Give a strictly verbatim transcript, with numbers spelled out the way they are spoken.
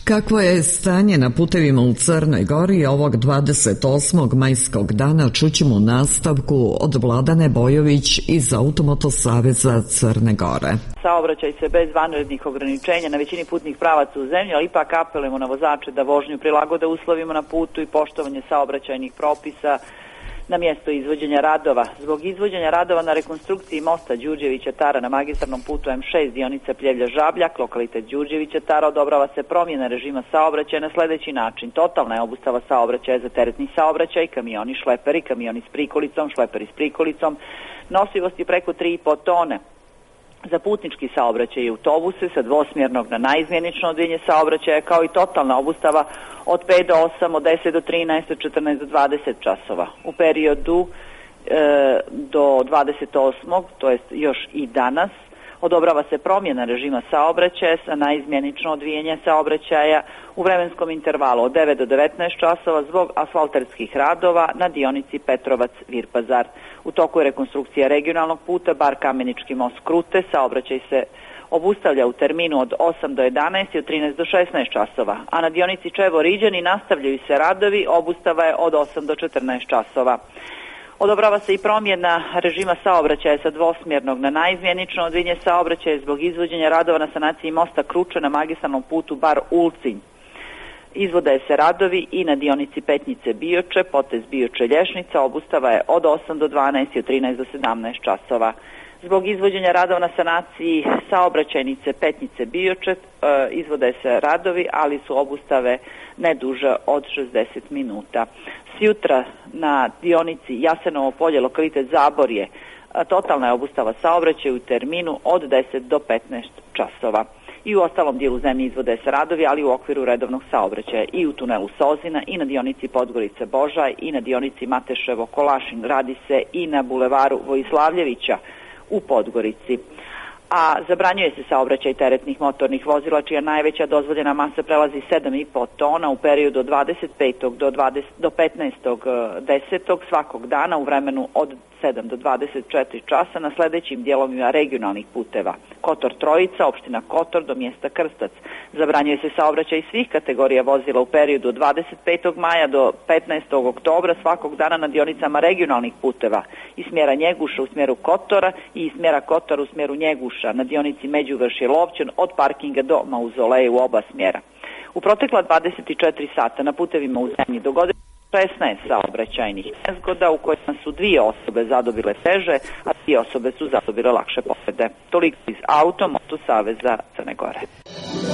Kakvo je stanje na putevima u Crnoj Gori ovog dvadeset osmog majskog dana čućemo u nastavku od Vladane Bojović iz Automoto saveza Crne Gore. Saobraćaj se bez vanrednih ograničenja na većini putnih pravaca u zemlji, ali ipak apelujemo na vozače da vožnju prilagode uslovima na putu i poštovanje saobraćajnih propisa na mjesto izvođenja radova. Zbog izvođenja radova na rekonstrukciji mosta Đurđevića Tara na magistralnom putu M šest dionica Pljevlja-Žabljak, lokalitet Đurđevića Tara, odobrava se promjena režima saobraćaja na sljedeći način. Totalna je obustava saobraćaja za teretni saobraćaj, kamioni, šleperi, kamioni s prikolicom, šleperi s prikolicom, nosivosti preko tri i po tone. Za putnički saobraćaj i autobuse sa dvosmjernog na naizmjenično odvijenje saobraćaja, kao i totalna obustava od pet do osam, od deset do trinaest, od četrnaest do dvadeset časova. U periodu e, do dvadeset osmog, to jest još i danas, odobrava se promjena režima saobraćaja sa naizmjenično odvijenje saobraćaja u vremenskom intervalu od devet do devetnaest časova zbog asfalterskih radova na dionici Petrovac-Virpazar. U toku je rekonstrukcija regionalnog puta Bar Kamenički most Krute, saobraćaj se obustavlja u terminu od osam do jedanaest i od trinaest do šesnaest časova, a na dionici Čevo-Riđani nastavljaju se radovi, obustava je od osam do četrnaest časova. Odobrava se i promjena režima saobraćaja sa dvosmjernog na naizmjenično odvijenje saobraćaja zbog izvođenja radova na sanaciji mosta Kruče na magistralnom putu Bar Ulcinj. Izvode se radovi i na dionici Petnice Bioče, potez Bioče Lješnica, obustava je od osam do dvanaest i od trinaest do sedamnaest časova. Zbog izvođenja radova na sanaciji saobraćajnice Petnice Bioče izvode se radovi, ali su obustave ne duže od šezdeset minuta. Sjutra na dionici Jasenovo polje, lokalitet Zaborje, totalna je obustava saobraćaja u terminu od deset do petnaest časova. I u ostalom dijelu zemlje izvode se radovi, ali u okviru redovnog saobraćaja i u tunelu Sozina i na dionici Podgorice Božaj i na dionici Mateševo Kolašin. Radi se i na bulevaru Vojislavljevića u Podgorici. A zabranjuje se saobraćaj teretnih motornih vozila čija najveća dozvoljena masa prelazi sedam i po tona u periodu od dvadeset petog do petnaestog desetog svakog dana u vremenu od sedam do dvadeset četiri časa na sljedećim dijelovima regionalnih puteva: Kotor Trojica, opština Kotor do mjesta Krstac. Zabranjuje se saobraćaj svih kategorija vozila u periodu od dvadeset petog maja do petnaestog oktobra svakog dana na dionicama regionalnih puteva iz smjera Njeguša u smjeru Kotora i iz smjera Kotora u smjeru Njeguša na dionici Međuvršje Lovćen od parkinga do Mauzoleja u oba smjera. U protekla dvadeset četiri sata na putevima u zemlji dogodilo šesnaest saobraćajnih nezgoda u kojima su dvije osobe zadobile teže, a dvije osobe su zadobile lakše povrede. Toliko iz Automoto saveza Crne Gore.